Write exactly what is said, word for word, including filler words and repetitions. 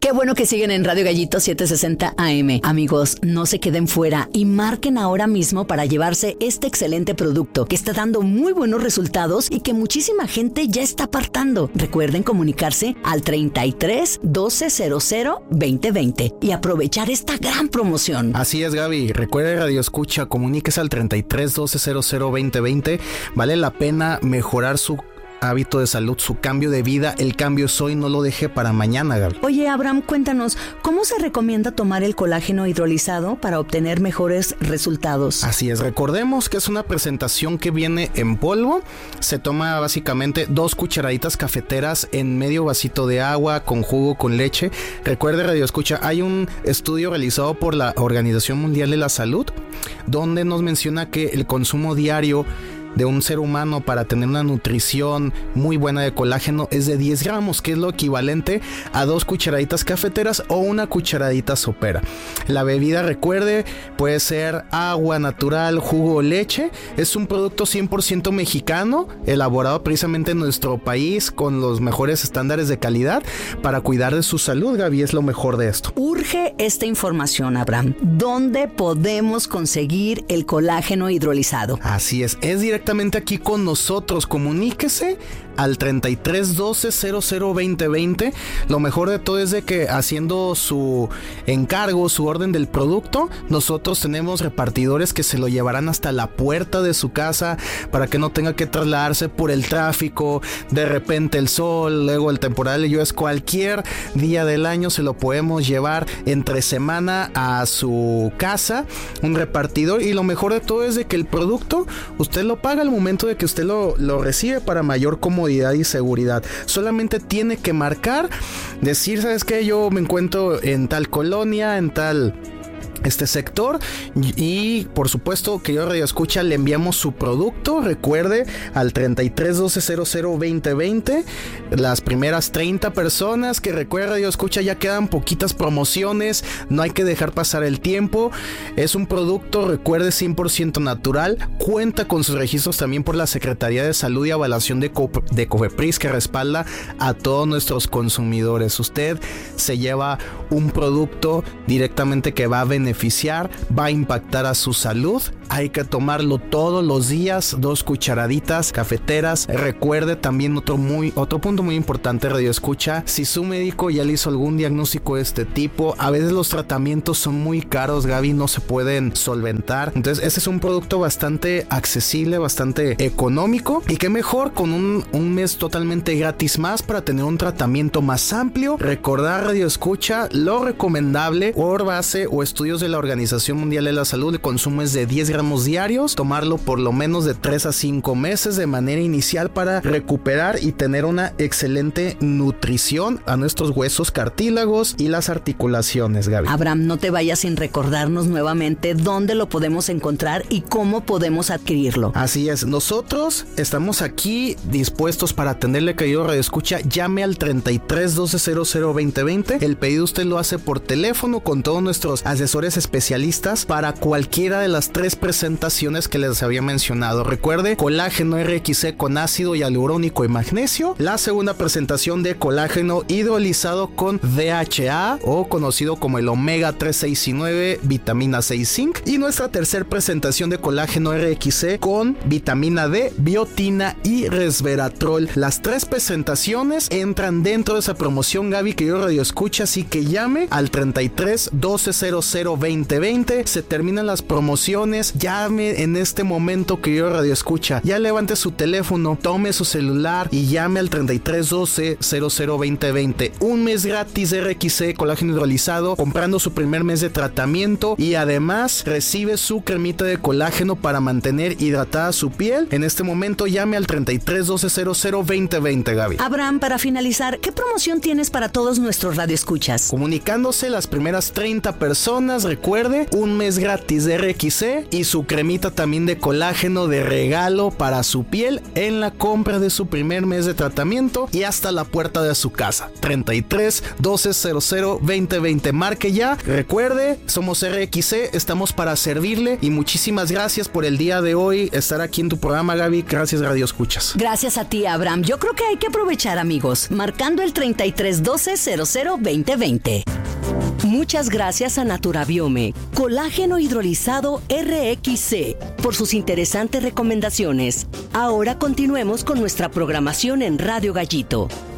Qué bueno que siguen en Radio Gallito setecientos sesenta A M. Amigos, no se queden fuera y marquen ahora mismo para llevarse este excelente producto que está dando muy buenos resultados y que muchísima gente ya está apartando. Recuerden comunicarse al treinta y tres, doce, cero cero, veinte veinte y aprovechar esta gran promoción. Así es, Gaby. Recuerde, Radio Escucha, comuníquese al treinta y tres, doce, cero cero, veinte veinte. Vale la pena mejorar su hábito de salud, su cambio de vida. El cambio es hoy, no lo deje para mañana, Gaby. Oye, Abraham, cuéntanos, ¿cómo se recomienda tomar el colágeno hidrolizado para obtener mejores resultados? Así es, recordemos que es una presentación que viene en polvo. Se toma básicamente dos cucharaditas cafeteras en medio vasito de agua con jugo, con leche. Recuerde, Radio Escucha, hay un estudio realizado por la Organización Mundial de la Salud donde nos menciona que el consumo diario de un ser humano para tener una nutrición muy buena de colágeno es de diez gramos, que es lo equivalente a dos cucharaditas cafeteras o una cucharadita sopera. La bebida, recuerde, puede ser agua natural, jugo o leche. Es un producto cien por ciento mexicano, elaborado precisamente en nuestro país con los mejores estándares de calidad para cuidar de su salud, Gaby. Es lo mejor de esto. Urge esta información, Abraham. ¿Dónde podemos conseguir el colágeno hidrolizado? Así es, es directamente Directamente aquí con nosotros. Comuníquese al treinta y tres, doce, cero cero, veinte veinte. Lo mejor de todo es de que haciendo su encargo, su orden del producto, nosotros tenemos repartidores que se lo llevarán hasta la puerta de su casa para que no tenga que trasladarse por el tráfico, de repente el sol, luego el temporal de lluvias. Cualquier día del año se lo podemos llevar entre semana a su casa, un repartidor. Y lo mejor de todo es de que el producto usted lo paga al momento de que usted lo, lo recibe para mayor comodidad y seguridad. Solamente tiene que marcar, decir, ¿sabes qué? Yo me encuentro en tal colonia, en tal este sector, y por supuesto que yo, Radio Escucha, le enviamos su producto. Recuerde, al treinta y tres, doce, cero cero, veinte veinte. Las primeras treinta personas que recuerde, Radio Escucha, ya quedan poquitas promociones, no hay que dejar pasar el tiempo. Es un producto, recuerde, cien por ciento natural, cuenta con sus registros también por la Secretaría de Salud y Avalación de, Co- de COFEPRIS, que respalda a todos nuestros consumidores. Usted se lleva un producto directamente que va a beneficiar beneficiar, va a impactar a su salud. Hay que tomarlo todos los días, dos cucharaditas cafeteras. Recuerde también otro muy otro punto muy importante, Radio Escucha, si su médico ya le hizo algún diagnóstico de este tipo, a veces los tratamientos son muy caros, Gaby, no se pueden solventar. Entonces este es un producto bastante accesible, bastante económico, y qué mejor con un, un mes totalmente gratis más para tener un tratamiento más amplio. Recordar, Radio Escucha, lo recomendable por base o estudios de la Organización Mundial de la Salud, el consumo es de diez gramos diarios, tomarlo por lo menos de tres a cinco meses de manera inicial para recuperar y tener una excelente nutrición a nuestros huesos, cartílagos y las articulaciones, Gaby. Abraham, no te vayas sin recordarnos nuevamente dónde lo podemos encontrar y cómo podemos adquirirlo. Así es, nosotros estamos aquí dispuestos para atenderle, querido Radio Escucha. Llame al treinta y tres, doce, cero cero, veinte veinte. El pedido usted lo hace por teléfono con todos nuestros asesores especialistas para cualquiera de las tres presentaciones que les había mencionado. Recuerde, colágeno R X C con ácido hialurónico y magnesio. La segunda presentación de colágeno hidrolizado con D H A, o conocido como el omega tres, seis y nueve, vitamina C y zinc. Y nuestra tercera presentación de colágeno R X C con vitamina D, biotina y resveratrol. Las tres presentaciones entran dentro de esa promoción, Gaby, que yo Radio Escucha, así que llame al treinta y tres, doce, cero cero, veinte veinte. Se terminan las promociones. Llame en este momento, que yo Radio Escucha. Ya levante su teléfono, tome su celular y llame al treinta y tres, doce, cero cero, veinte veinte. Un mes gratis de R X C colágeno hidrolizado comprando su primer mes de tratamiento, y además recibe su cremita de colágeno para mantener hidratada su piel. En este momento llame al treinta y tres, doce, cero cero, veinte veinte, Gaby. Abraham, para finalizar, ¿qué promoción tienes para todos nuestros radioescuchas? Comunicándose las primeras treinta personas, recuerde, un mes gratis de R X C y su cremita también de colágeno de regalo para su piel en la compra de su primer mes de tratamiento y hasta la puerta de su casa. treinta y tres, doce, cero cero, veinte, veinte. Marque ya. Recuerde, somos R X C, estamos para servirle y muchísimas gracias por el día de hoy estar aquí en tu programa, Gaby. Gracias, Radio Escuchas. Gracias a ti, Abraham. Yo creo que hay que aprovechar, amigos, marcando el treinta y tres, doce, cero cero, veinte, veinte. Muchas gracias a Naturabiome, colágeno hidrolizado R X C, por sus interesantes recomendaciones. Ahora continuemos con nuestra programación en Radio Gallito.